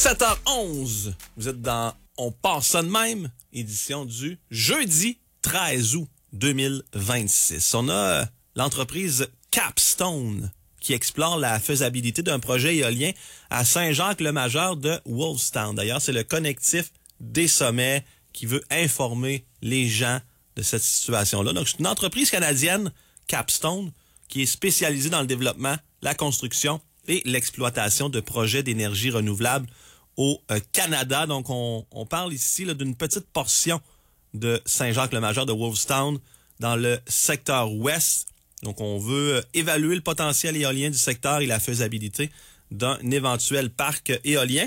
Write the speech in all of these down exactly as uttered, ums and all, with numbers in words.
sept heures onze, vous êtes dans On passe ça de même, édition du jeudi treize août deux mille vingt-six. On a l'entreprise Capstone qui explore la faisabilité d'un projet éolien à Saint-Jacques-le-Majeur de Wolfstown. D'ailleurs, c'est le connectif des sommets qui veut informer les gens de cette situation-là. Donc, c'est une entreprise canadienne, Capstone, qui est spécialisée dans le développement, la construction et l'exploitation de projets d'énergie renouvelable au euh, Canada. Donc, on, on parle ici là, d'une petite portion de Saint-Jacques-le-Majeur de Wolfstown dans le secteur ouest. Donc, on veut euh, évaluer le potentiel éolien du secteur et la faisabilité d'un éventuel parc éolien.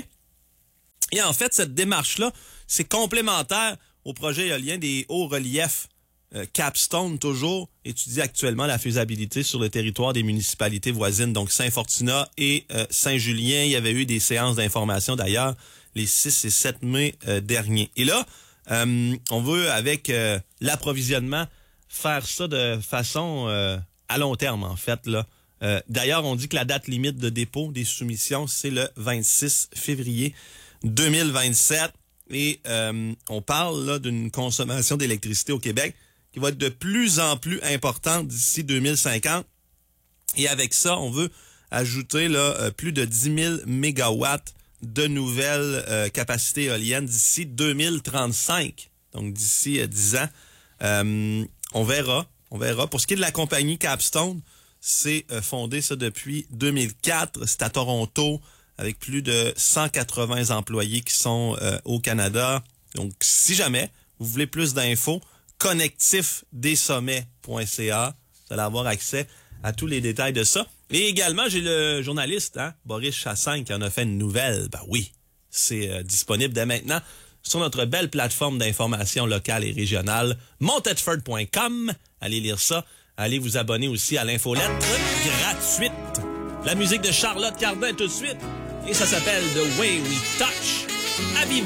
Et en fait, cette démarche-là, c'est complémentaire au projet éolien des hauts reliefs. Euh, Capstone, toujours, étudie actuellement la faisabilité sur le territoire des municipalités voisines, donc Saint-Fortuna et euh, Saint-Julien. Il y avait eu des séances d'information, d'ailleurs, les six et sept mai euh, derniers. Et là, euh, on veut, avec euh, l'approvisionnement, faire ça de façon euh, à long terme, en fait, là. Euh, d'ailleurs, on dit que la date limite de dépôt des soumissions, c'est le vingt-six février deux mille vingt-sept. Et euh, on parle là d'une consommation d'électricité au Québec qui va être de plus en plus importante d'ici deux mille cinquante. Et avec ça, on veut ajouter là plus de dix mille mégawatts de nouvelles euh, capacités éoliennes d'ici deux mille trente-cinq. Donc d'ici euh, dix ans. Euh, on verra, on verra. Pour ce qui est de la compagnie Capstone, c'est euh, fondé ça depuis deux mille quatre. C'est à Toronto, avec plus de cent quatre-vingts employés qui sont euh, au Canada. Donc, si jamais vous voulez plus d'infos, connectif des sommets point c a. Vous allez avoir accès à tous les détails de ça. Et également, j'ai le journaliste, hein, Boris Chassagne, qui en a fait une nouvelle. Ben oui, c'est euh, disponible dès maintenant sur notre belle plateforme d'information locale et régionale, montedford point com. Allez lire ça. Allez vous abonner aussi à l'infolettre gratuite. La musique de Charlotte Cardin tout de suite. Et ça s'appelle The Way We Touch. À vivre.